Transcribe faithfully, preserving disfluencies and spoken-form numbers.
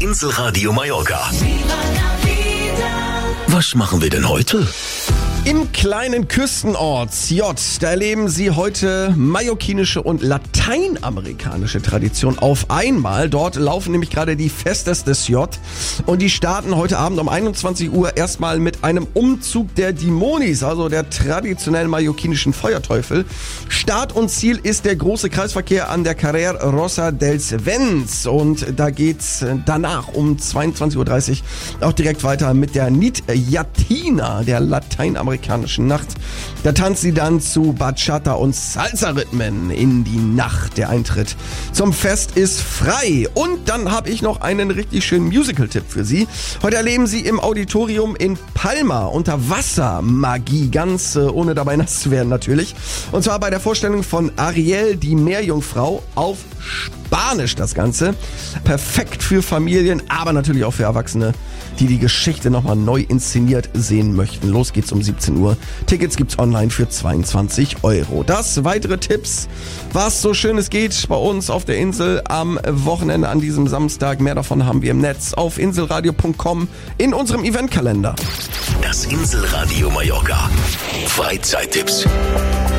Inselradio Mallorca. Was machen wir denn heute? Im kleinen Küstenort J, da erleben Sie heute mallorquinische und lateinamerikanische Tradition auf einmal. Dort laufen nämlich gerade die Festes des J und die starten heute Abend um einundzwanzig Uhr erstmal mit einem Umzug der Dimonis, also der traditionellen mallorquinischen Feuerteufel. Start und Ziel ist der große Kreisverkehr an der Carrer Rosa dels Vents und da geht's danach um zweiundzwanzig Uhr dreißig auch direkt weiter mit der Nit Llatina, der lateinamerikanischen amerikanischen Nacht. Da tanzt sie dann zu Bachata und Salsa-Rhythmen in die Nacht. Der Eintritt zum Fest ist frei. Und dann habe ich noch einen richtig schönen Musical-Tipp für Sie. Heute erleben Sie im Auditorium in Palma Unterwasser-Magie, ganz äh, ohne dabei nass zu werden natürlich. Und zwar bei der Vorstellung von Ariel, die Meerjungfrau, auf Spanisch das Ganze. Perfekt für Familien, aber natürlich auch für Erwachsene, die die Geschichte nochmal neu inszeniert sehen möchten. Los geht's um siebzehn Uhr. Tickets gibt's online für zweiundzwanzig Euro. Das weitere Tipps, was so Schönes geht bei uns auf der Insel am Wochenende an diesem Samstag. Mehr davon haben wir im Netz auf inselradio punkt com in unserem Eventkalender. Das Inselradio Mallorca. Freizeittipps.